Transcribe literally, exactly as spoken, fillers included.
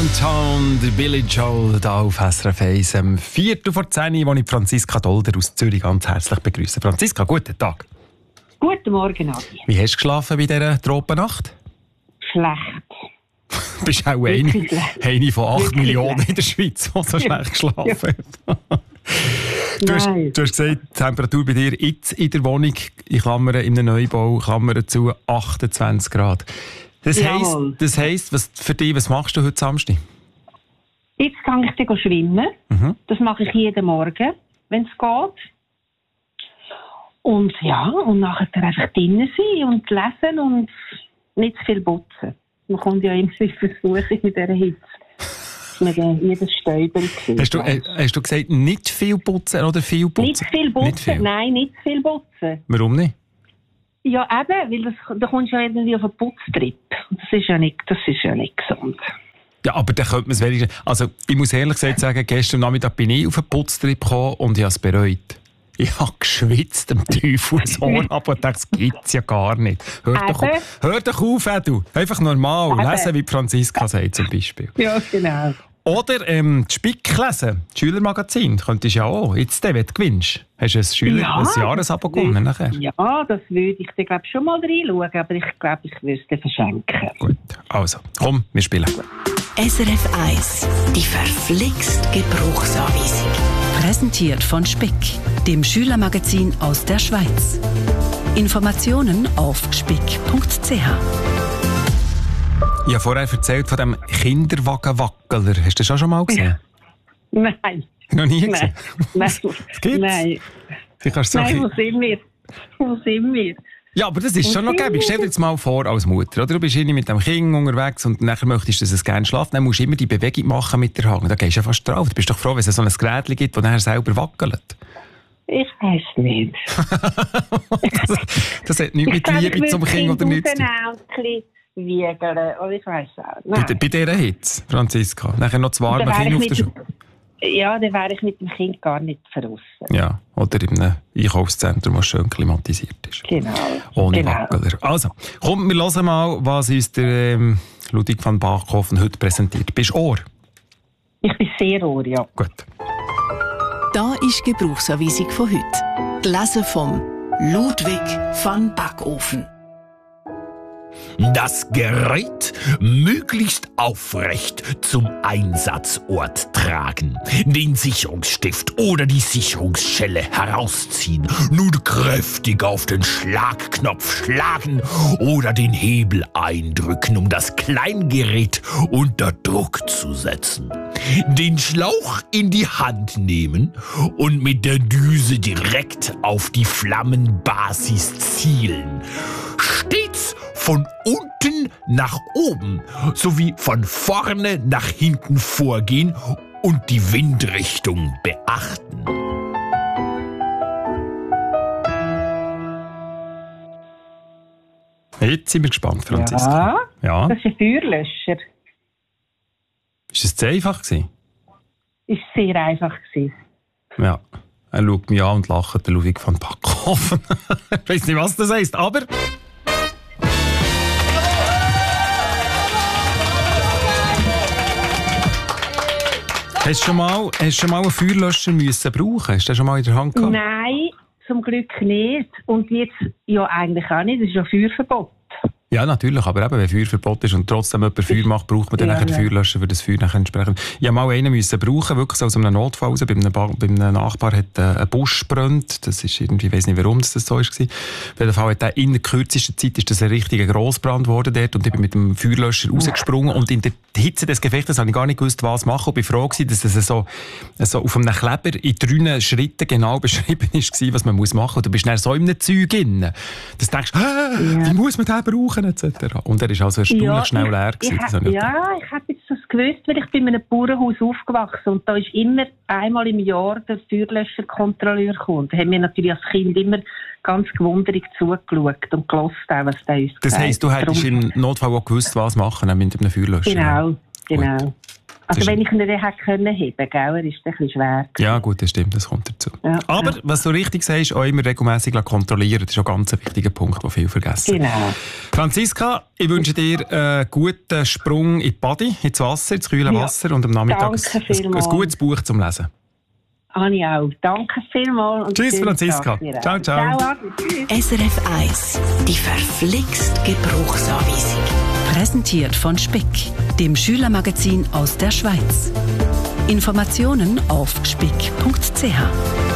Allentown, der Billy Joel, hier auf S R F eins. Am Viertel vor zehn, wo ich Franziska Dolder aus Zürich ganz herzlich begrüße. Franziska, guten Tag. Guten Morgen, Adi. Wie hast du geschlafen bei dieser Tropennacht? Schlecht. Du bist auch eine, eine von acht Wirklich Millionen schlecht in der Schweiz, die so schlecht geschlafen hat. Du hast, du hast gesagt, die Temperatur bei dir jetzt in der Wohnung, in Klammern, in einem Neubau, Klammern zu, achtundzwanzig Grad. Das heisst, das heisst was, für dich, was machst du heute Samstag? Jetzt gehe ich dann schwimmen. Mhm. Das mache ich jeden Morgen, wenn es geht. Und ja, und nachher einfach drinnen sein und lesen und nicht zu viel putzen. Man kommt ja immer versuchen mit dieser Hitze. Mit jedem Stäubchen. Hast du, äh, hast du gesagt, nicht viel putzen oder viel putzen? Nicht viel putzen, nicht viel. Nein, nicht viel putzen. Warum nicht? Ja, eben, weil das, da kommst du ja irgendwie auf einen Putztrip. Das ist ja nicht, das ist ja nicht gesund. Ja, aber dann könnte man es wenigstens... Also, ich muss ehrlich gesagt sagen, gestern Nachmittag bin ich auf einen Putztrip gekommen und ich habe es bereut. Ich habe geschwitzt am Teufelshohn ab und dachte, das gibt es ja gar nicht. Hör doch, auf, hör doch auf, Edu. Einfach normal. Eben. Lesen, wie Franziska sagt zum Beispiel. Ja, genau. Oder ähm, die Spick lesen, das Schülermagazin, könntest du ja auch. Jetzt, wenn du gewinnst, hast du ein, Schüler- ja, ein Jahresabo gewonnen nachher. Ja, das würde ich dann glaub, schon mal reinschauen, aber ich glaube, ich würde es dir verschenken. Gut, also, komm, wir spielen. S R F eins, die verflixt Gebrauchsanweisung. Präsentiert von Spick, dem Schülermagazin aus der Schweiz. Informationen auf spick punkt c h. Ich habe vorher erzählt von dem Kinderwagenwackeler. Hast du das schon mal gesehen? Nein. Noch nie gesehen? Nein. Das gibt's? Nein. So Nein, wo sind wir? Wo sind wir? Ja, aber das ist schon noch gäbig. Stell dir jetzt mal vor als Mutter. Oder? Du bist mit dem Kind unterwegs und nachher möchtest du, dass es gerne schläft. Dann musst du immer die Bewegung machen mit der Hand. Da gehst du ja fast drauf. Du bist doch froh, wenn es so ein Gerät gibt, das nachher selber wackelt. Ich weiß nicht. das, das hat nichts mit Liebe zum Kind oder nichts zu tun. Wiegern, oder ich weiss auch. Nein. Bei, bei dieser Hitze, Franziska. Nachher noch zu warme Kind auf der Schule. Ja, dann wäre ich mit dem Kind gar nicht draussen. Ja, oder in einem Einkaufszentrum, das schön klimatisiert ist. Genau. Ohne genau. Wackeler. Also, komm, wir hören mal, was uns der ähm, Ludwig van Bachhofen heute präsentiert. Bist du Ohr? Ich bin sehr Ohr, ja. Gut. Da ist die Gebrauchsanweisung von heute. Gelesen vom Ludwig van Bachhofen. Das Gerät möglichst aufrecht zum Einsatzort tragen. Den Sicherungsstift oder die Sicherungsschelle herausziehen. Nun kräftig auf den Schlagknopf schlagen oder den Hebel eindrücken, um das Kleingerät unter Druck zu setzen. Den Schlauch in die Hand nehmen und mit der Düse direkt auf die Flammenbasis zielen. Stets von unten nach oben sowie von vorne nach hinten vorgehen und die Windrichtung beachten. Jetzt sind wir gespannt, Franziska. Ja, ja. Das ist ein Feuerlöscher. Ist es zu einfach gewesen? Ist sehr einfach gewesen. Ja. Er schaut mich an und lacht, der Ludwig van Bachhofen. Ich weiss nicht, was das heisst, aber... Hast du schon mal, hast du schon mal einen Feuerlöscher müssen brauchen? Hast du den schon mal in der Hand gehabt? Nein, zum Glück nicht. Und jetzt ja eigentlich auch nicht. Das ist ja Feuerverbot. Ja, natürlich, aber eben, wenn Feuerverbot ist und trotzdem jemand Feuer macht, braucht man dann ja, nachher ja. Feuerlöscher für das Feuer nachher entsprechend. Ich habe mal einen müssen brauchen, wirklich so aus einem Notfall raus. Bei einem, bei einem Nachbar hat äh, ein Busch gebrannt. Das ist irgendwie, ich weiss nicht, warum das, das so war. Auf jeden Fall hat der in der kürzesten Zeit ist das ein richtiger Grossbrand geworden dort und ich bin mit dem Feuerlöscher rausgesprungen und in der Hitze des Gefechtes habe ich gar nicht gewusst, was machen. Und ich war froh gewesen, dass es so, so auf einem Kleber in drei Schritten genau beschrieben war, was man muss machen muss. Und du bist dann so in einem Zeug drin. Dass du denkst, ah, ja. wie muss man den brauchen? et cetera. Und er war also erstaunlich ja, schnell leer gewesen. Ich, ich, ja, ich habe jetzt das gewusst, weil ich bin in einem Bauernhaus aufgewachsen und da ist immer einmal im Jahr der Feuerlöscherkontrolleur gekommen. Da haben wir natürlich als Kind immer ganz gewundert zugeschaut und gehört, was der uns Das heisst, du hättest im Notfall auch gewusst, was machen mit einem Feuerlöscher? Genau, genau. Gut. Also wenn ich ihn dann hätte können heben, gell, er ist ein bisschen schwer. Ja gut, das stimmt, das kommt dazu. Ja, Aber, ja. was du richtig sagst, auch immer regelmässig kontrollieren, das ist auch ganz ein wichtiger Punkt, den viele vergessen. Genau. Franziska, ich wünsche dir einen guten Sprung in die Body, ins Wasser, ins kühle Wasser ja. und am Nachmittag ein, ein, ein gutes Buch zum Lesen. Habe ich auch. Danke vielmals. Und tschüss, Franziska. Ciao, ciao. ciao S R F eins, die verflixt Gebrauchsanweisung. Präsentiert von Speck, dem Schülermagazin aus der Schweiz. Informationen auf speck punkt c h.